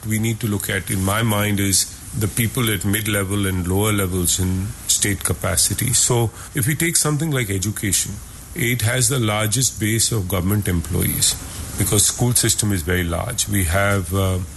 we need to look at, in my mind, is the people at mid-level and lower levels in state capacity. So if we take something like education, it has the largest base of government employees because school system is very large. We have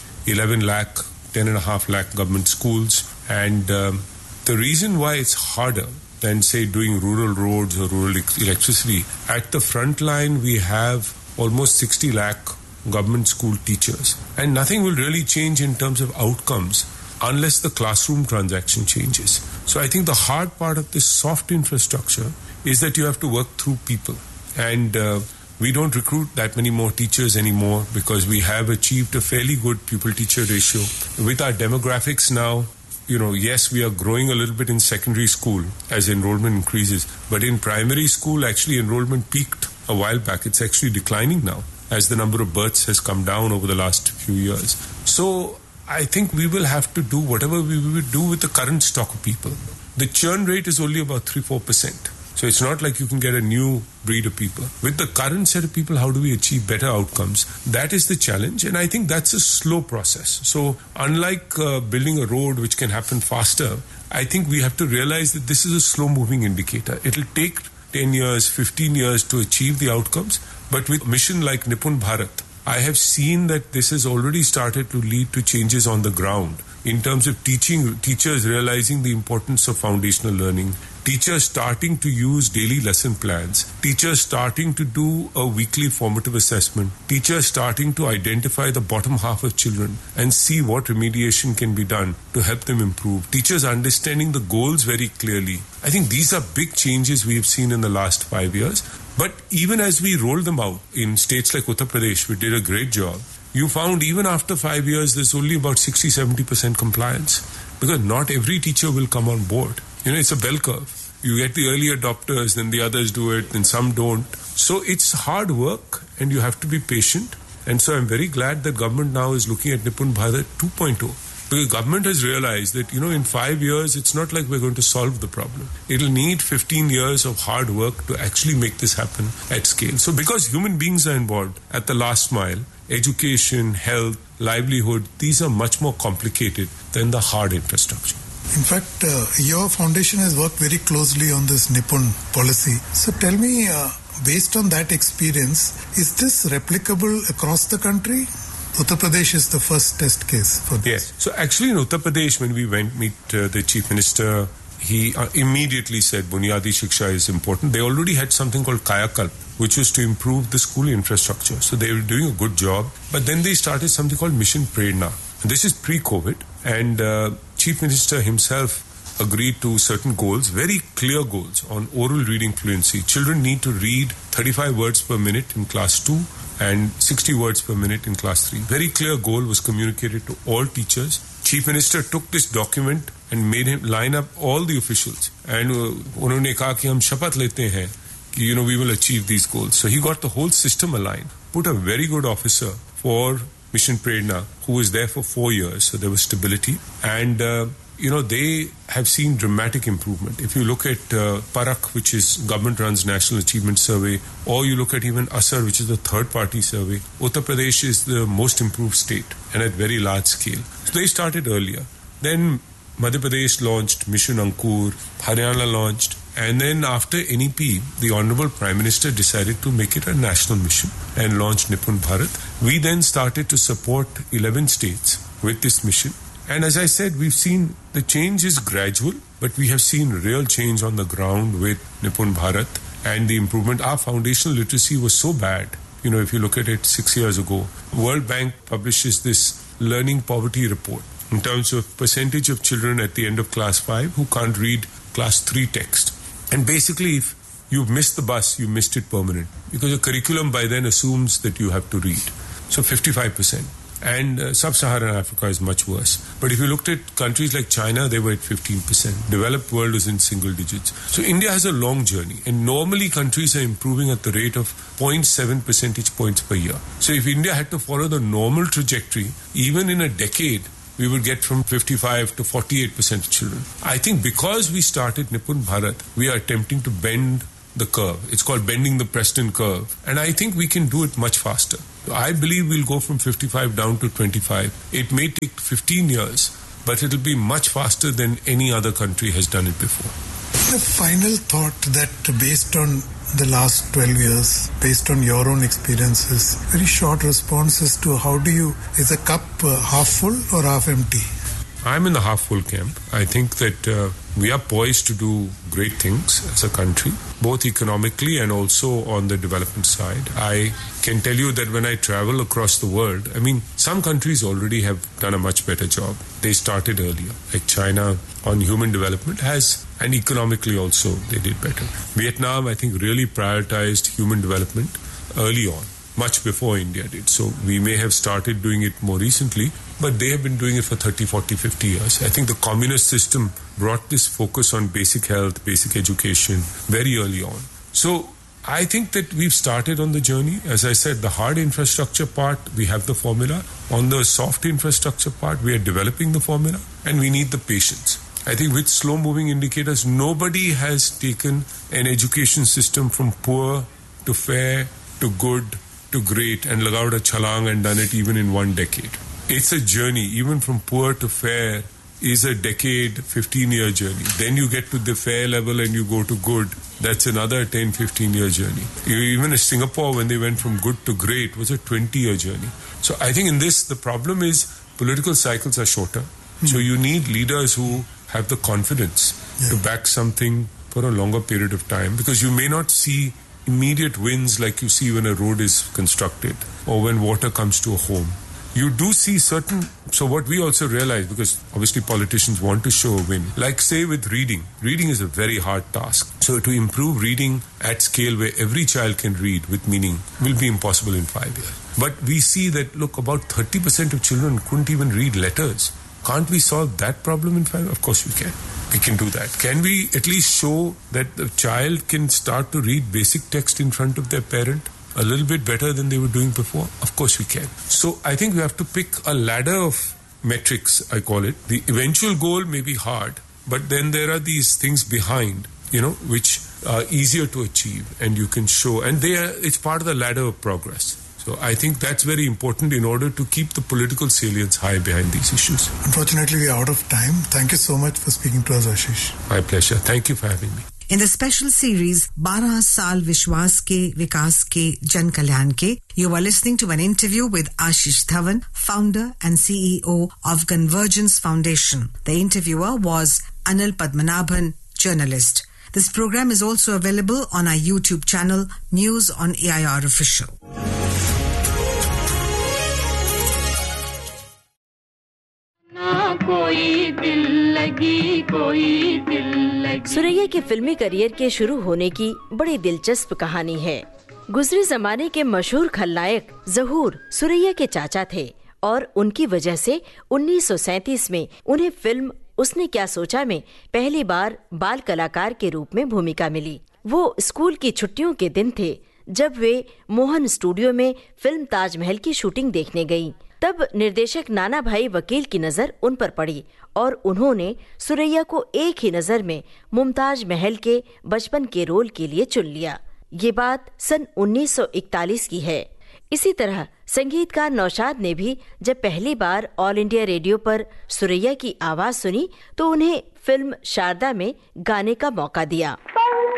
11 lakh, 10.5 lakh government schools, and the reason why it's harder than, say, doing rural roads or rural electricity, at the front line we have almost 60 lakh government school teachers, and nothing will really change in terms of outcomes unless the classroom transaction changes. So I think the hard part of this soft infrastructure is that you have to work through people, and we don't recruit that many more teachers anymore because we have achieved a fairly good pupil-teacher ratio. With our demographics now, yes, we are growing a little bit in secondary school as enrollment increases, but in primary school, actually enrollment peaked a while back. It's actually declining now as the number of births has come down over the last few years. So I think we will have to do whatever we will do with the current stock of people. The churn rate is only about 3-4%. So it's not like you can get a new breed of people. With the current set of people, how do we achieve better outcomes? That is the challenge, and I think that's a slow process. So unlike building a road which can happen faster, I think we have to realize that this is a slow-moving indicator. It'll take 10 years, 15 years to achieve the outcomes, but with a mission like Nipun Bharat, I have seen that this has already started to lead to changes on the ground in terms of teachers realizing the importance of foundational learning, teachers starting to use daily lesson plans, teachers starting to do a weekly formative assessment, teachers starting to identify the bottom half of children and see what remediation can be done to help them improve, teachers understanding the goals very clearly. I think these are big changes we have seen in the last 5 years. But even as we rolled them out in states like Uttar Pradesh, we did a great job. You found even after 5 years, there's only about 60-70% compliance because not every teacher will come on board. It's a bell curve. You get the early adopters, then the others do it, then some don't. So it's hard work and you have to be patient. And so I'm very glad that government now is looking at Nipun Bharat 2.0. Because government has realized that, in 5 years, it's not like we're going to solve the problem. It'll need 15 years of hard work to actually make this happen at scale. So because human beings are involved at the last mile, education, health, livelihood, these are much more complicated than the hard infrastructure. In fact, your foundation has worked very closely on this Nipun policy. So tell me, based on that experience, is this replicable across the country? Uttar Pradesh is the first test case for this. Yes. So actually in Uttar Pradesh, when we went meet the Chief Minister, he immediately said Bunyadi Shiksha is important. They already had something called Kayakalp, which was to improve the school infrastructure. So they were doing a good job. But then they started something called Mission Prerna. And this is pre-COVID. And Chief Minister himself agreed to certain goals, very clear goals on oral reading fluency. Children need to read 35 words per minute in class 2 and 60 words per minute in class 3. Very clear goal was communicated to all teachers. Chief Minister took this document and made him line up all the officials. And उन्होंने कहा कि हम शपथ लेते हैं कि we will achieve these goals. So he got the whole system aligned, put a very good officer for Mission Prerna who was there for 4 years. So there was stability. And they have seen dramatic improvement. If you look at Parak, which is government-runs National Achievement Survey, or you look at even Asar, which is the third-party survey, Uttar Pradesh is the most improved state and at very large scale. So they started earlier. Then Madhya Pradesh launched Mission Ankur, Haryana launched, and then after NEP, the Honorable Prime Minister decided to make it a national mission and launched Nipun Bharat. We then started to support 11 states with this mission. And as I said, we've seen the change is gradual, but we have seen real change on the ground with Nipun Bharat and the improvement. Our foundational literacy was so bad. If you look at it 6 years ago, World Bank publishes this learning poverty report in terms of percentage of children at the end of class 5 who can't read class 3 text. And basically, if you've missed the bus, you missed it permanent because the curriculum by then assumes that you have to read. So 55%. And sub-Saharan Africa is much worse. But if you looked at countries like China, they were at 15%. Developed world is in single digits. So India has a long journey. And normally countries are improving at the rate of 0.7 percentage points per year. So if India had to follow the normal trajectory, even in a decade, we would get from 55 to 48% of children. I think because we started Nipun Bharat, we are attempting to bend the curve. It's called bending the Preston curve. And I think we can do it much faster. I believe we'll go from 55 down to 25. It may take 15 years, but it'll be much faster than any other country has done it before. The final thought that based on the last 12 years, based on your own experiences, very short responses to how do you, is the cup half full or half empty? I'm in the half full camp. I think that we are poised to do great things as a country, both economically and also on the development side. I can tell you that when I travel across the world, I mean, some countries already have done a much better job. They started earlier, like China on human development has, and economically also they did better. Vietnam, I think, really prioritized human development early on, much before India did. So we may have started doing it more recently, but they have been doing it for 30, 40, 50 years. I think the communist system brought this focus on basic health, basic education very early on. So I think that we've started on the journey. As I said, the hard infrastructure part, we have the formula. On the soft infrastructure part, we are developing the formula, and we need the patience. I think with slow-moving indicators, nobody has taken an education system from poor to fair to good to great and लगाओ a chalang and done it even in 1 decade. It's a journey. Even from poor to fair is a decade, 15-year journey. Then you get to the fair level and you go to good. That's another 10, 15-year journey. Even in Singapore, when they went from good to great, was a 20-year journey. So I think in this, the problem is political cycles are shorter. So you need leaders who have the confidence to back something for a longer period of time, because you may not see immediate wins like you see when a road is constructed or when water comes to a home. You do see certain, so what we also realize, because obviously politicians want to show a win, like say with reading is a very hard task. So to improve reading at scale where every child can read with meaning will be impossible in 5 years. But we see that, look, about 30% of children couldn't even read letters. Can't we solve that problem in 5 years? Of course we can. We can do that. Can we at least show that the child can start to read basic text in front of their parent a little bit better than they were doing before? Of course we can. So I think we have to pick a ladder of metrics, I call it. The eventual goal may be hard, but then there are these things behind, which are easier to achieve, and you can show, and it's part of the ladder of progress. So I think that's very important in order to keep the political salience high behind these issues. Unfortunately, we are out of time. Thank you so much for speaking to us, Ashish. My pleasure. Thank you for having me. In the special series 12 Saal Vishwas Ke Vikas Ke Jan Kalyan Ke, you are listening to an interview with Ashish Dhawan, founder and CEO of Convergence Foundation. The interviewer was Anil Padmanabhan, journalist. This program is also available on our YouTube channel, News on AIR Official. Suraiya के फिल्मी career के शुरू होने की बड़ी दिलचस्प कहानी है। गुजरे जमाने के मशहूर खलनायक ज़हूर सुरैया के चाचा थे और उनकी वजह से 1937 में उन्हें फिल्म उसने क्या सोचा में पहली बार बाल कलाकार के रूप में भूमिका मिली। वो स्कूल की छुट्टियों के दिन थे जब वे मोहन स्टूडियो में फिल्म ताजमहल की शूटिंग देखने गईं। तब निर्देशक नाना भाई वकील की नजर उन पर पड़ी और उन्होंने सुरैया को एक ही नजर में मुमताज महल के बचपन के रोल के लिए चुन लिया। ये बात सन 1941 की है। इसी तरह संगीतकार नौशाद ने भी जब पहली बार ऑल इंडिया रेडियो पर सुरैया की आवाज सुनी तो उन्हें फिल्म शारदा में गाने का मौका दिया।